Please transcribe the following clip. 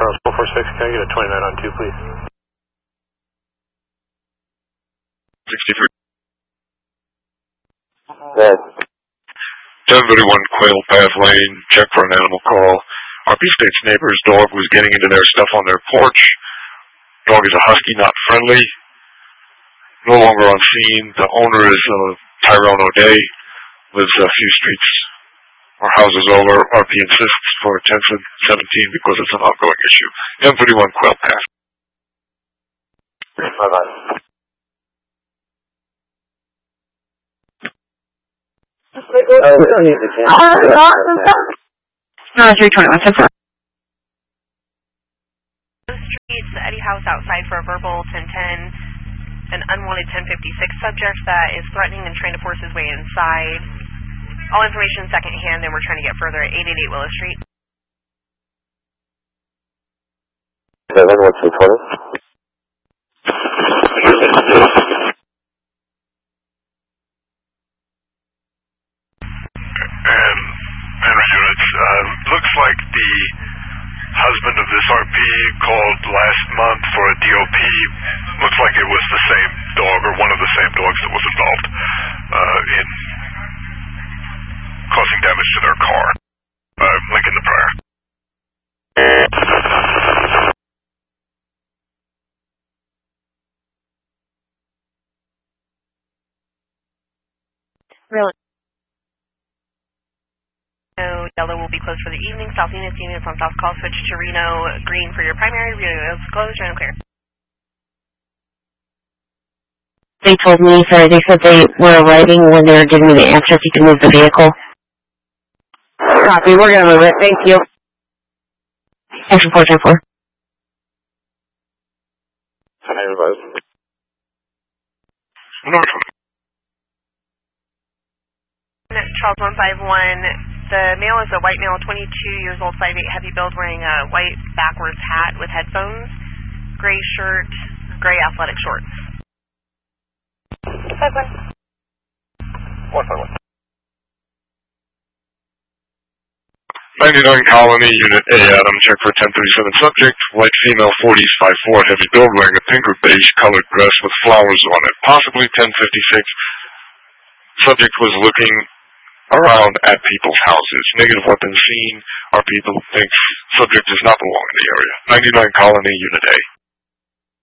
Charles 446, can I get a 29 on 2, please? 63. Yes. 1031 Quail Path Lane, check for an animal call. Our B-State's neighbor's dog was getting into their stuff on their porch. Dog is a husky, not friendly. No longer on scene. The owner is Tyrone O'Day. Lives a few streets or houses over. RP insists for attention 17 because it's an ongoing issue. 1031 Quail Path. Bye-bye. We don't need the camera. No, 321, 10-4. Streets, the Eddie House outside for a verbal 1010, an unwanted 1056 subject that is threatening and trying to force his way inside. All information second hand, and we're trying to get further at 888 Willow Street. 7, what's the 20? Henry units, looks like the husband of this RP called last month for a DOP. Looks like it was the same dog or one of the same dogs that was involved in causing damage to their car. Lincoln the Prior. Really? So yellow will be closed for the evening. South units on South call switch to Reno. Green for your primary. Reno is closed. Reno clear. They told me, sorry, they said they were arriving when they were giving me the answer if you could move the vehicle. Copy, we're going to move it. Thank you. Action 410-4. Hi, everybody. Charles 151. The male is a white male, 22 years old, 5'8", heavy build, wearing a white backwards hat with headphones, gray shirt, gray athletic shorts. 151. 99 Colony, Unit A, Adam, check for 1037 subject, white female, 40s, 5'4", heavy build, wearing a pink or beige colored dress with flowers on it, possibly 1056. Subject was looking around at people's houses. Negative weapon seen. Our people think subject does not belong in the area. 99 Colony, Unit A.